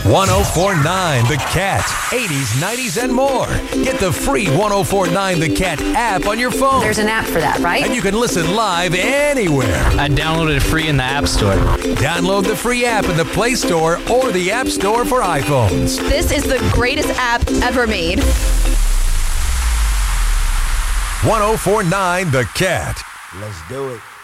1049 The Cat. 80s, 90s, and more. Get the free 1049 The Cat app on your phone. There's an app for that, right? And you can listen live anywhere. I downloaded it free in the App Store. Download the free app in the Play Store or the App Store for iPhones. This is the greatest app ever made. 1049 The Cat. Let's do it.